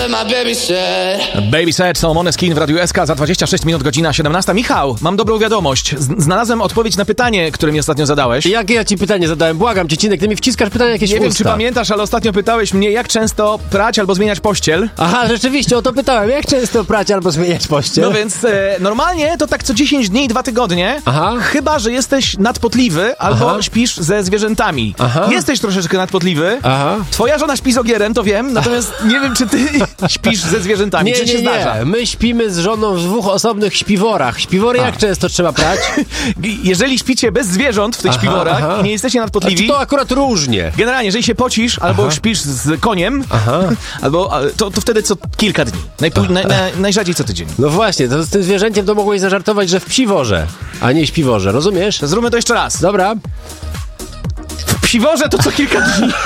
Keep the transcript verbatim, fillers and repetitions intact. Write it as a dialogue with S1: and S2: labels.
S1: Baby Said, Solomon Skin w Radiu S K za dwadzieścia sześć minut, godzina siedemnasta. Michał, mam dobrą wiadomość. Z- znalazłem odpowiedź na pytanie, które mi ostatnio zadałeś.
S2: Jakie ja ci pytanie zadałem? Błagam cię, Cinek, ty mi wciskasz pytania jakieś
S1: Nie
S2: w
S1: wiem,
S2: usta.
S1: czy pamiętasz, ale ostatnio pytałeś mnie, jak często prać albo zmieniać pościel.
S2: Aha, rzeczywiście, o to pytałem. Jak często prać albo zmieniać pościel?
S1: No więc e, normalnie to tak co dziesięć dni i dwa tygodnie.
S2: Aha.
S1: Chyba że jesteś nadpotliwy albo
S2: Aha.
S1: śpisz ze zwierzętami.
S2: Aha.
S1: Jesteś troszeczkę nadpotliwy.
S2: Aha.
S1: Twoja żona śpi z ogierem, to wiem, natomiast nie wiem, czy ty śpisz ze zwierzętami.
S2: Nie,
S1: czy
S2: nie,
S1: się
S2: nie.
S1: zdarza?
S2: My śpimy z żoną w dwóch osobnych śpiworach. Śpiwory
S1: A.
S2: jak często trzeba prać?
S1: Jeżeli śpicie bez zwierząt w tych
S2: Aha,
S1: śpiworach
S2: aha.
S1: i nie jesteście nadpotliwi,
S2: Znaczy, to akurat różnie.
S1: generalnie, jeżeli się pocisz albo śpisz z koniem,
S2: Aha.
S1: albo a, to, to wtedy co kilka dni. Najpó- na, na, najrzadziej co tydzień.
S2: No właśnie, to z tym zwierzęciem to mogłeś zażartować, że w psiworze, a nie śpiworze, rozumiesz?
S1: Zróbmy to jeszcze raz.
S2: Dobra.
S1: W psiworze to co kilka dni.